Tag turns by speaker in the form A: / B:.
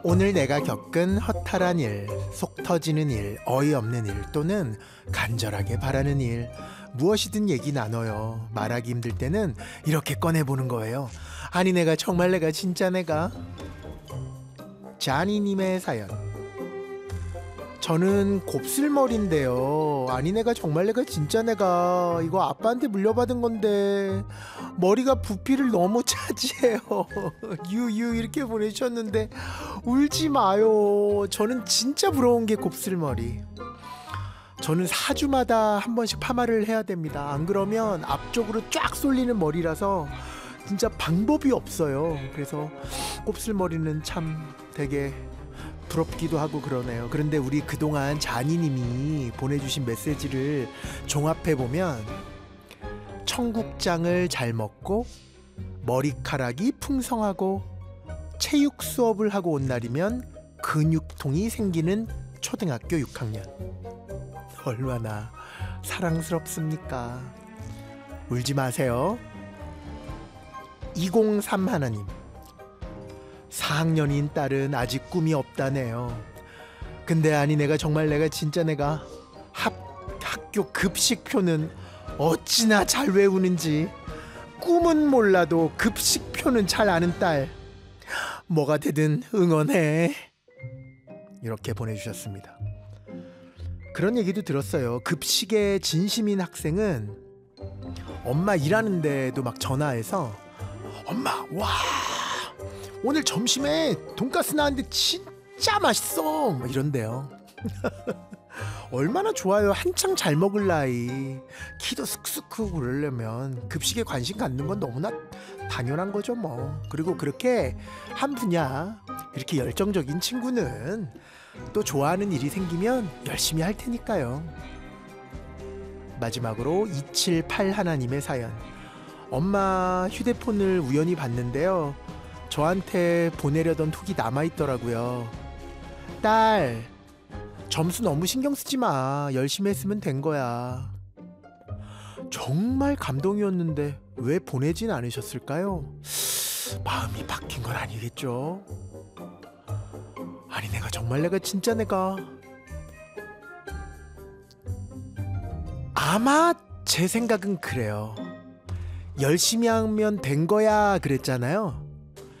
A: 오늘 내가 겪은 허탈한 일, 속 터지는 일, 어이없는 일 또는 간절하게 바라는 일, 무엇이든 얘기 나눠요. 말하기 힘들 때는 이렇게 꺼내보는 거예요. 아니 내가 정말 내가 진짜 내가. 자니님의 사연. 저는 곱슬머리인데요. 아니 내가 정말 내가 진짜 내가 이거 아빠한테 물려받은 건데 머리가 부피를 너무 차지해요. 유유 이렇게 보내주셨는데 울지 마요. 저는 진짜 부러운 게 곱슬머리. 저는 4주마다 한 번씩 파마를 해야 됩니다. 안 그러면 앞쪽으로 쫙 쏠리는 머리라서 진짜 방법이 없어요. 그래서 곱슬머리는 참 되게 부럽기도 하고 그러네요. 그런데 우리 그동안 자니님이 보내주신 메시지를 종합해보면 청국장을 잘 먹고 머리카락이 풍성하고 체육 수업을 하고 온 날이면 근육통이 생기는 초등학교 6학년. 얼마나 사랑스럽습니까? 울지 마세요. 203 하나님. 4학년인 딸은 아직 꿈이 없다네요. 근데 아니 내가 정말 내가 진짜 내가 학교 급식표는 어찌나 잘 외우는지. 꿈은 몰라도 급식표는 잘 아는 딸. 뭐가 되든 응원해. 이렇게 보내주셨습니다. 그런 얘기도 들었어요. 급식에 진심인 학생은 엄마 일하는데도 막 전화해서 엄마 와 오늘 점심에 돈가스 나왔는데 진짜 맛있어 막 이런대요. 얼마나 좋아요. 한창 잘 먹을 나이 키도 쑥쑥 크고 그러려면 급식에 관심 갖는 건 너무나 당연한 거죠 뭐. 그리고 그렇게 한 분야 이렇게 열정적인 친구는 또 좋아하는 일이 생기면 열심히 할 테니까요. 마지막으로 278 하나님의 사연. 엄마 휴대폰을 우연히 봤는데요. 저한테 보내려던 톡이 남아있더라고요. 딸, 점수 너무 신경 쓰지 마. 열심히 했으면 된 거야. 정말 감동이었는데 왜 보내진 않으셨을까요? 마음이 바뀐 건 아니겠죠? 아니 내가 정말 내가 진짜 내가 아마 제 생각은 그래요. 열심히 하면 된 거야 그랬잖아요.